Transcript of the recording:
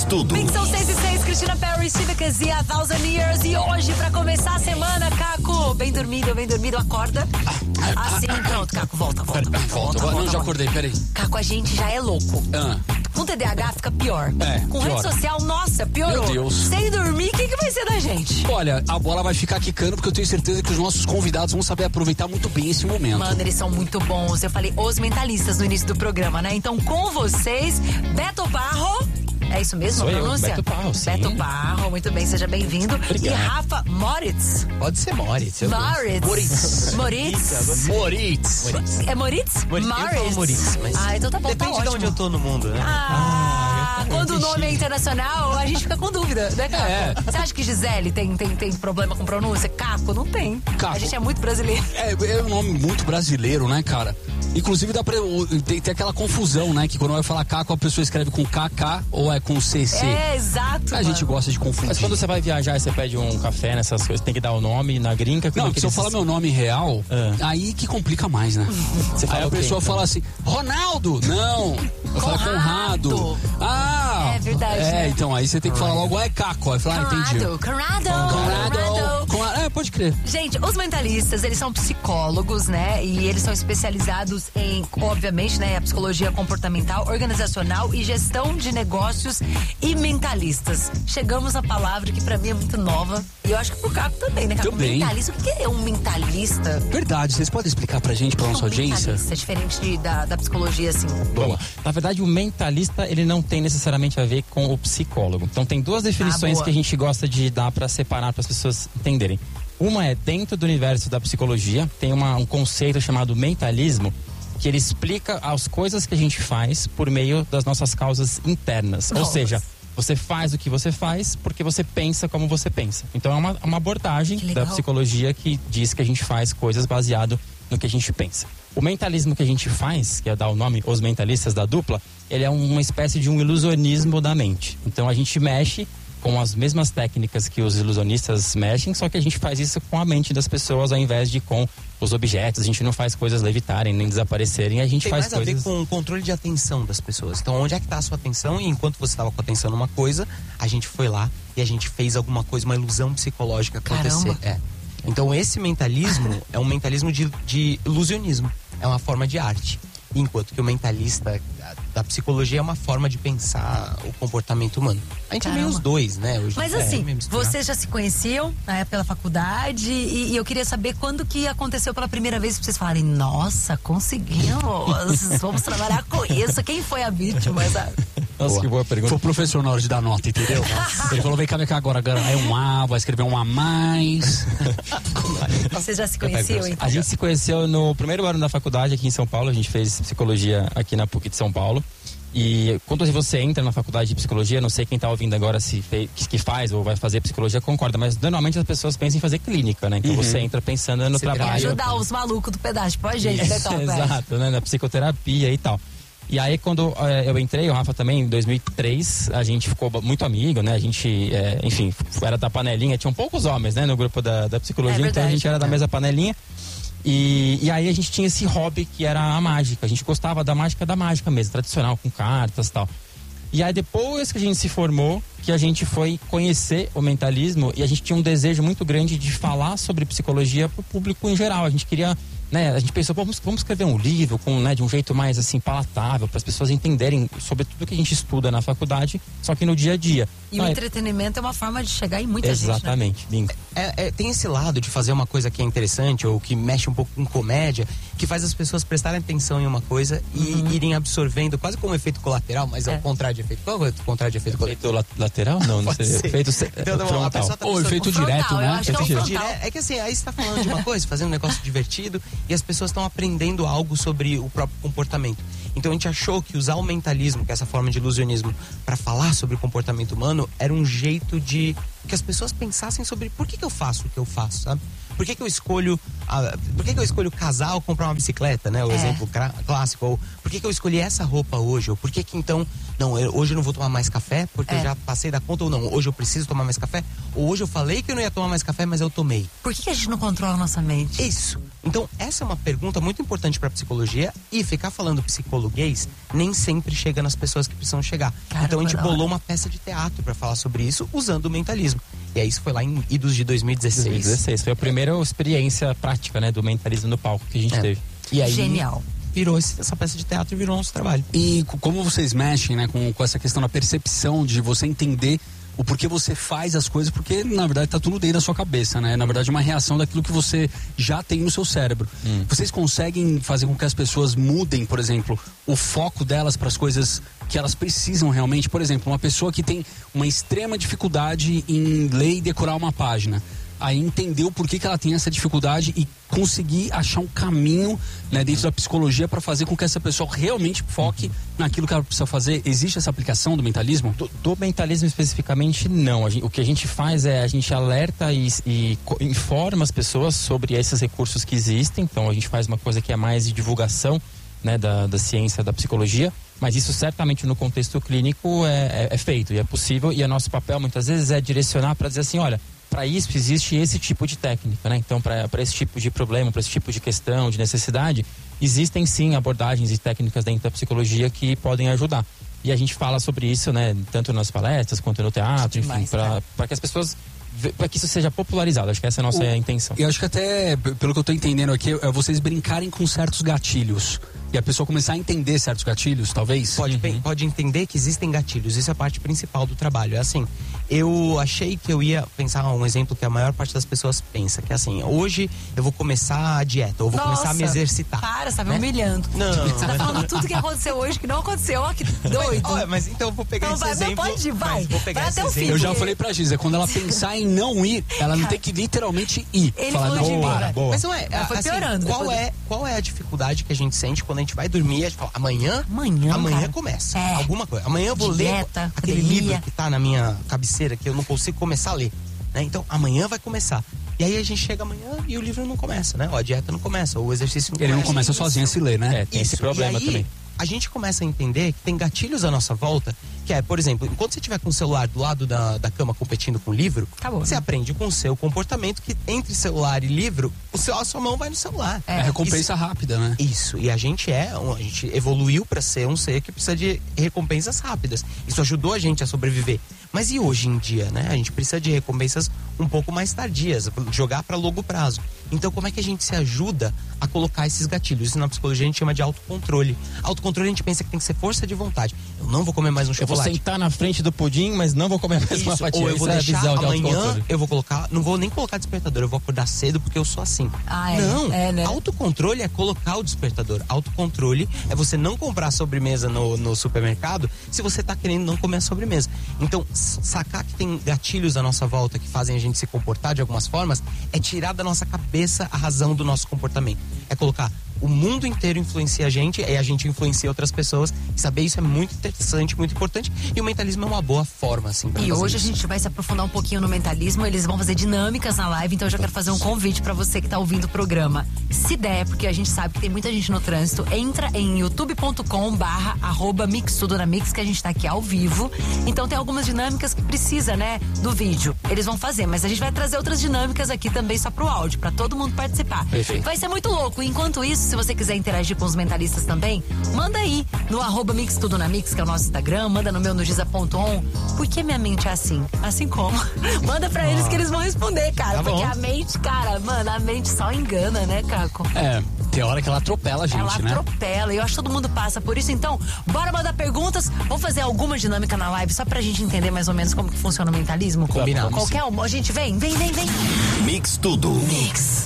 tudo. Mixão 6 e 6, Cristina Perry, Steve Kazee, A Thousand Years. E hoje, pra começar a semana, Caco, bem dormido, acorda. Assim, pronto, Caco, volta. Não, já acordei, peraí. Caco, a gente já é louco. Com TDAH fica pior. Com pior. rede social, nossa, piorou. Meu Deus. Sem dormir, o que vai ser da gente? Olha, a bola vai ficar quicando porque eu tenho certeza que os nossos convidados vão saber aproveitar muito bem esse momento. Mano, eles são muito bons. Eu falei os mentalistas no início do programa, né? Então, com vocês, Beto Parro. É isso mesmo Sou a pronúncia? Beto Parro, sim. Beto Parro, muito bem, seja bem-vindo. Obrigado. E Rafa Moritz. Pode ser Moritz. Moritz. É Moritz? Eu falo Moritz, mas então tá bom, depende tá de ótimo. onde eu tô no mundo, né? Quando o nome é internacional, a gente fica com dúvida, né, Caco? Você acha que Gisele tem problema com pronúncia? Caco, não tem. Caco. A gente é muito brasileiro. É um nome muito brasileiro, né, cara? Inclusive dá pra tem aquela confusão, né? Que quando vai falar Caco, a pessoa escreve com KK ou é com CC. É, exato. A gente gosta de confundir. Mas quando você vai viajar e você pede um café nessas coisas, tem que dar o nome na gringa. Não, se eu falar meu nome real, aí que complica mais, né? Você aí a pessoa fala assim, Ronaldo! Não! Eu falo Conrado. É verdade. né? Então aí você tem que falar logo, é Caco. Aí fala, entendi. Conrado. Pode crer. Gente, os mentalistas, eles são psicólogos, né? E eles são especializados em, obviamente, né? A psicologia comportamental, organizacional e gestão de negócios e mentalistas. Chegamos à palavra que pra mim é muito nova. E eu acho que pro Caco também, né? Caco? Também. Mentalista, o que é um mentalista? Verdade, vocês podem explicar pra gente, pra nossa audiência? Mentalista, diferente da psicologia, assim. Bom, na verdade, o mentalista, ele não tem necessariamente a ver com o psicólogo. Então, tem duas definições que a gente gosta de dar para separar, para as pessoas entenderem. Uma é dentro do universo da psicologia, tem um conceito chamado mentalismo, que ele explica as coisas que a gente faz por meio das nossas causas internas. Ou seja, você faz o que você faz porque você pensa como você pensa. Então, é uma abordagem da psicologia que diz que a gente faz coisas baseado no que a gente pensa. O mentalismo que a gente faz, que é dar o nome Os Mentalistas da Dupla, ele é uma espécie de um ilusionismo da mente. Então a gente mexe com as mesmas técnicas que os ilusionistas mexem, só que a gente faz isso com a mente das pessoas ao invés de com os objetos. A gente não faz coisas levitarem nem desaparecerem, a gente faz coisas... Tem mais a ver com o controle de atenção das pessoas. Então, onde é que está a sua atenção? E enquanto você estava com a atenção numa coisa, a gente foi lá e a gente fez alguma coisa, uma ilusão psicológica acontecer. Então, esse mentalismo é um mentalismo de ilusionismo. É uma forma de arte. Enquanto que o mentalista da psicologia é uma forma de pensar o comportamento humano. A gente é meio os dois, né? Hoje Mas assim, vocês já se conheciam, né, pela faculdade e eu queria saber quando que aconteceu pela primeira vez pra vocês falarem, nossa, conseguimos, vamos trabalhar com isso. Quem foi a vítima, sabe? Nossa, que boa pergunta. Foi o professor na hora de dar nota, entendeu? Ele falou, vem cá agora é um A, vai escrever um A mais. Vocês já se conheciam, então? A gente se conheceu no primeiro ano da faculdade aqui em São Paulo. A gente fez psicologia aqui na PUC de São Paulo. E quando você entra na faculdade de psicologia, não sei quem está ouvindo agora que faz ou vai fazer psicologia, concorda, mas normalmente as pessoas pensam em fazer clínica, né? Então você entra pensando no trabalho. Ajudar os malucos do pedaço, tipo a gente, né, Tom? Exato, né? Na psicoterapia e tal. E aí quando eu entrei, o Rafa também, em 2003, a gente ficou muito amigo, né? A gente, enfim, era da panelinha, tinham poucos homens, né? No grupo da psicologia, então a gente era da mesma panelinha. E aí a gente tinha esse hobby que era a mágica. A gente gostava da mágica mesmo, tradicional, com cartas e tal. E aí depois que a gente se formou, que a gente foi conhecer o mentalismo e a gente tinha um desejo muito grande de falar sobre psicologia para o público em geral. A gente queria, né, a gente pensou, vamos escrever um livro com, né, de um jeito mais assim palatável para as pessoas entenderem sobre tudo que a gente estuda na faculdade, só que no dia a dia. E o entretenimento é uma forma de chegar em muita gente, né? Exatamente, bingo. Tem esse lado de fazer uma coisa que é interessante ou que mexe um pouco com comédia, que faz as pessoas prestarem atenção em uma coisa e irem absorvendo, quase como um efeito colateral, mas é o contrário de efeito. Qual é o contrário de efeito colateral? Efeito lateral? Não sei. Efeito frontal. Ou efeito direto, né? É que assim, aí você tá falando de uma coisa, fazendo um negócio divertido e as pessoas estão aprendendo algo sobre o próprio comportamento. Então a gente achou que usar o mentalismo, que é essa forma de ilusionismo, para falar sobre o comportamento humano, era um jeito de que as pessoas pensassem sobre por que eu faço o que eu faço, sabe? Por que eu escolho casar ou comprar uma bicicleta, né? O exemplo clássico. Ou por que eu escolhi essa roupa hoje? Ou por que então, hoje eu não vou tomar mais café porque eu já passei da conta, ou não, hoje eu preciso tomar mais café, ou hoje eu falei que eu não ia tomar mais café, mas eu tomei. Por que a gente não controla a nossa mente? Isso. Então, essa é uma pergunta muito importante para psicologia, e ficar falando psicologuês nem sempre chega nas pessoas que precisam chegar. Caramba, então a gente bolou uma peça de teatro para falar sobre isso, usando o mentalismo. E aí isso foi lá em idos de 2016. 2016, foi a primeira experiência prática, né, do mentalismo no palco que a gente teve. E aí, genial. Virou essa peça de teatro e virou nosso trabalho. E como vocês mexem, né, com essa questão da percepção de você entender o porquê você faz as coisas, porque na verdade tá tudo dentro da sua cabeça, né? Na verdade é uma reação daquilo que você já tem no seu cérebro. Vocês conseguem fazer com que as pessoas mudem, por exemplo, o foco delas para as coisas que elas precisam realmente? Por exemplo, uma pessoa que tem uma extrema dificuldade em ler e decorar uma página, aí entender o porquê que ela tem essa dificuldade e conseguir achar um caminho, né, dentro da psicologia para fazer com que essa pessoa realmente foque naquilo que ela precisa fazer. Existe essa aplicação do mentalismo? Do mentalismo especificamente, não. O que a gente faz é a gente alerta e informa as pessoas sobre esses recursos que existem. Então a gente faz uma coisa que é mais de divulgação, né, da ciência, da psicologia, mas isso certamente no contexto clínico é feito e é possível, e o nosso papel muitas vezes é direcionar para dizer assim, olha, para isso existe esse tipo de técnica, né? Então, para esse tipo de problema, para esse tipo de questão, de necessidade, existem sim abordagens e técnicas dentro da psicologia que podem ajudar. E a gente fala sobre isso, né? Tanto nas palestras quanto no teatro, enfim, para que as pessoas, para que isso seja popularizado. Acho que essa é a nossa intenção. Eu acho que até, pelo que eu estou entendendo aqui, é vocês brincarem com certos gatilhos. E a pessoa começar a entender certos gatilhos, talvez? Pode entender que existem gatilhos. Isso é a parte principal do trabalho. É assim, eu achei que eu ia pensar um exemplo que a maior parte das pessoas pensa, que é assim, hoje eu vou começar a dieta, ou vou começar a me exercitar. Para, você tá me humilhando. Não. Você tá falando tudo que aconteceu hoje que não aconteceu. Ó, que doido. Mas então eu vou pegar esse exemplo. Pode ir, vai. Vou pegar vai esse até o fim. exemplo. Eu já falei pra Giza, quando ela pensar em não ir, ela não tem que literalmente ir. Ele falar, falou não, de mim, para, vai. boa. Mas não é, Foi assim, piorando. qual é a dificuldade que a gente sente quando a gente vai dormir? A gente fala, amanhã cara. começa. É. Alguma coisa. Amanhã eu vou Dieta, ler aquele academia. livro que tá na minha cabeceira que eu não consigo começar a ler. Né? Então, amanhã vai começar. E aí a gente chega amanhã e o livro não começa, né? Ou a dieta não começa, ou o exercício não começa. Ele não começa sozinho a se ler, né? Tem esse problema e aí, também. A gente começa a entender que tem gatilhos à nossa volta, que é, por exemplo, enquanto você estiver com o celular do lado da cama competindo com o livro, Acabou, você né? aprende com o seu comportamento que entre celular e livro, a sua mão vai no celular. É recompensa rápida, né? Isso, e a gente evoluiu para ser um ser que precisa de recompensas rápidas. Isso ajudou a gente a sobreviver. Mas e hoje em dia, né? A gente precisa de recompensas um pouco mais tardias, jogar para longo prazo. Então, como é que a gente se ajuda a colocar esses gatilhos? Isso na psicologia a gente chama de autocontrole. Autocontrole a gente pensa que tem que ser força de vontade. Eu não vou comer mais um Eu vou chocolate. sentar na frente do pudim, mas não vou comer mais uma fatia. Ou eu vou Essa é a deixar visão de amanhã, autocontrole. eu vou colocar, não vou nem colocar despertador, eu vou acordar cedo porque eu sou assim. Não, né? autocontrole é colocar o despertador. Autocontrole é você não comprar sobremesa no supermercado se você tá querendo não comer a sobremesa. Então, sacar que tem gatilhos à nossa volta que fazem a gente se comportar de algumas formas é tirar da nossa cabeça a razão do nosso comportamento. É colocar o mundo inteiro influencia a gente, e a gente influencia outras pessoas. E saber isso é muito interessante, muito importante. E o mentalismo é uma boa forma, assim, pra E fazer hoje isso. a gente vai se aprofundar um pouquinho no mentalismo. Eles vão fazer dinâmicas na live, então eu já quero fazer um convite pra você que tá ouvindo o programa. Se der, porque a gente sabe que tem muita gente no trânsito, entra em youtube.com/mixtudonamix, que a gente tá aqui ao vivo. Então tem algumas dinâmicas que precisa, né, do vídeo. Eles vão fazer, mas a gente vai trazer outras dinâmicas aqui também só pro áudio, pra todo mundo participar. Perfeito. Vai ser muito louco. Enquanto isso, se você quiser interagir com os mentalistas também, manda aí no @mixtudonamix, que é o nosso Instagram, manda no meu no giza.on. Por que minha mente é assim? Assim como? Manda pra eles que eles vão responder, cara. Tá porque bom. a mente, cara, mano, a mente só engana, né, Caco? Tem hora que ela atropela a gente, Ela né? atropela, e eu acho que todo mundo passa por isso. Então, bora mandar perguntas. Vamos fazer alguma dinâmica na live só pra gente entender mais ou menos como que funciona o mentalismo? Combinado. Qualquer uma. Gente, vem. Mix Tudo. Mix.